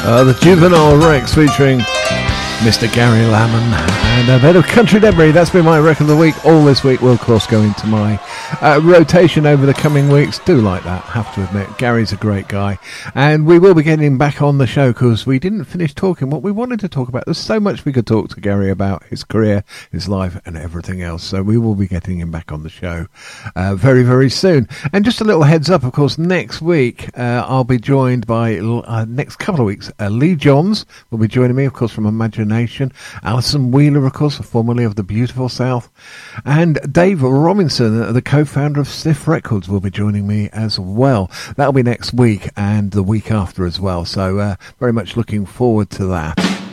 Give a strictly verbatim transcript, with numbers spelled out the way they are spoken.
Uh, the Juvenile Rex featuring Mister Gary Lamond and a bit of Country Debris. That's been my record of the week. All this week will, of course, go into my uh, rotation over the coming weeks. Do like that, have to admit. Gary's a great guy. And we will be getting him back on the show because we didn't finish talking what we wanted to talk about. There's so much we could talk to Gary about, his career, his life, and everything else. So we will be getting him back on the show uh, very, very soon. And just a little heads up, of course, next week uh, I'll be joined by, uh, next couple of weeks, uh, Lee Johns will be joining me, of course, from Imagination. Alison Wheeler, of course, formerly of the Beautiful South. And Dave Robinson, the co-founder of Stiff Records, will be joining me as well. That'll be next week and the week after as well. So uh, very much looking forward to that.